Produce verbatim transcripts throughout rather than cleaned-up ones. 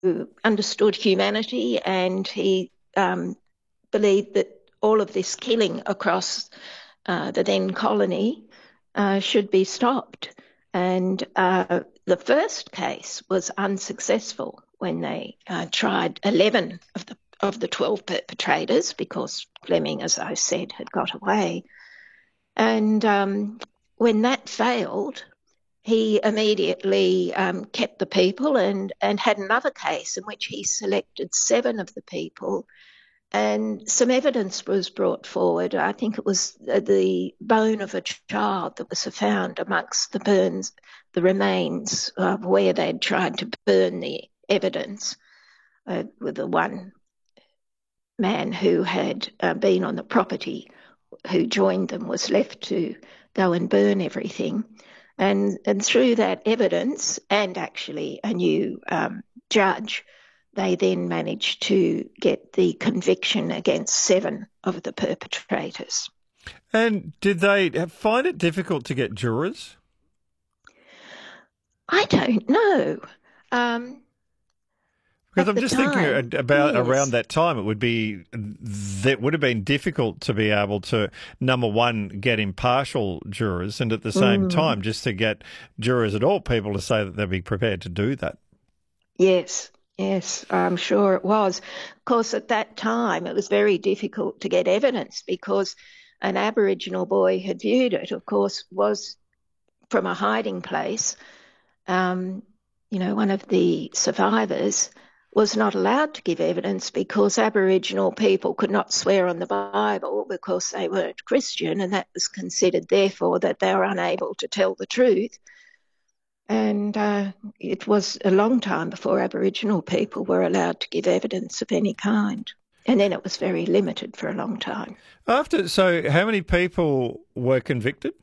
understood humanity, and he um, believed that all of this killing across uh, the then colony uh, should be stopped. And uh, the first case was unsuccessful when they uh, tried eleven of the of the twelve perpetrators, because Fleming, as I said, had got away. And um, when that failed, he immediately um, kept the people and, and had another case in which he selected seven of the people, and some evidence was brought forward. I think it was the bone of a child that was found amongst the burns, the remains of where they'd tried to burn the evidence, uh, with the one man who had uh, been on the property who joined them was left to go and burn everything. And, and through that evidence, and actually a new um, judge, they then managed to get the conviction against seven of the perpetrators. And did they find it difficult to get jurors? I don't know. Um, Because I'm just time, thinking about yes. around that time, it would be that would have been difficult to be able to, number one, get impartial jurors, and at the same Mm. time, just to get jurors at all, people to say that they'd be prepared to do that. Yes, yes, I'm sure it was. Of course, at that time, it was very difficult to get evidence because an Aboriginal boy had viewed it, of course, was from a hiding place. Um, you know, one of the survivors was not allowed to give evidence because Aboriginal people could not swear on the Bible because they weren't Christian, and that was considered, therefore, that they were unable to tell the truth. And uh, it was a long time before Aboriginal people were allowed to give evidence of any kind. And then it was very limited for a long time. After, so how many people were convicted?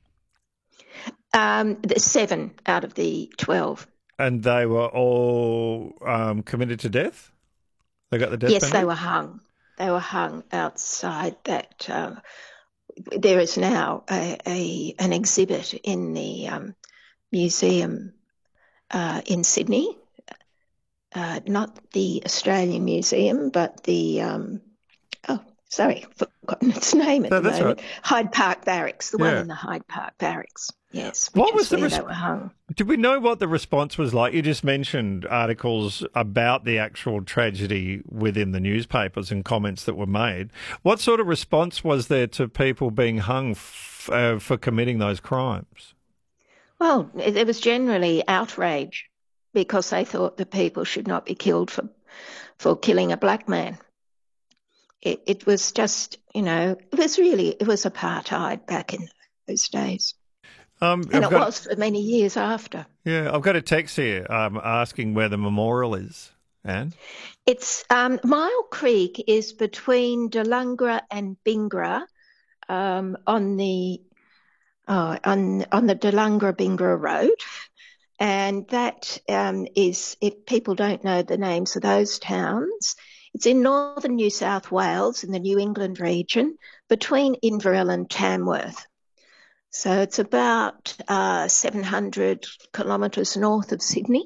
Um, there's seven out of the twelve. And they were all um, committed to death? They got the death Yes, penalty? they were hung. They were hung outside that. Uh, there is now a, a an exhibit in the um, museum uh, in Sydney, uh, not the Australian Museum, but the, um, oh, sorry, I've forgotten its name at No, the that's moment. right. Hyde Park Barracks, the Yeah. one in the Hyde Park Barracks, yes, which What was is the where res- they were hung. Did we know what the response was like? You just mentioned articles about the actual tragedy within the newspapers and comments that were made. What sort of response was there to people being hung f- uh, for committing those crimes? Well, there was generally outrage because they thought that people should not be killed for for killing a black man. It, it was just, you know, it was really, it was apartheid back in those days. Um, And I've it got, was for many years after. yeah, I've got a text here um, asking where the memorial is, Anne. It's um, Mile Creek is between Delungra and Bingra, um, on the oh, on on the Delungra Bingra Road, and that um, is, if people don't know the names of those towns, it's in northern New South Wales in the New England region between Inverell and Tamworth. So it's about uh, seven hundred kilometres north of Sydney.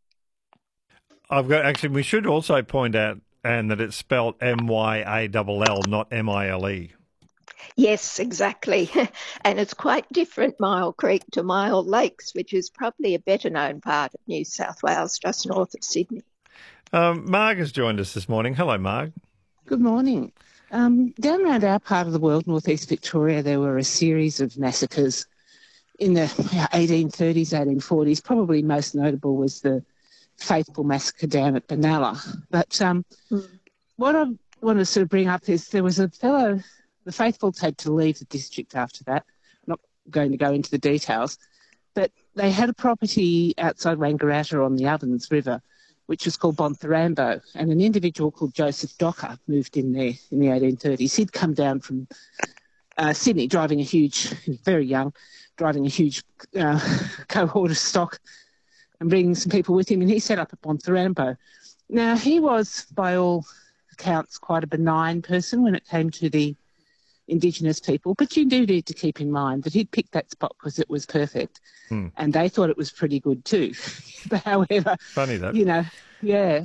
I've got actually. We should also point out, Anne, that it's spelled M Y A L L, not M I L E. Yes, exactly. And it's quite different, Mile Creek to Mile Lakes, which is probably a better known part of New South Wales, just north of Sydney. Um, Marg has joined us this morning. Hello, Marg. Good morning. Um, down around our part of the world, northeast Victoria, there were a series of massacres in the eighteen thirties, eighteen forties. Probably most notable was the Faithful massacre down at Benalla. But um, mm. what I want to sort of bring up is there was a fellow, the Faithfuls had to leave the district after that. I'm not going to go into the details, but they had a property outside Wangaratta on the Ovens River, which was called Bontharambo, and an individual called Joseph Docker moved in there in the eighteen thirties. He'd come down from uh, Sydney driving a huge, he was very young, driving a huge uh, cohort of stock and bringing some people with him, and he set up at Bontharambo. Now, he was, by all accounts, quite a benign person when it came to the Indigenous people, but you do need to keep in mind that he'd picked that spot because it was perfect, hmm. and they thought it was pretty good too. But however, funny that, you know, yeah.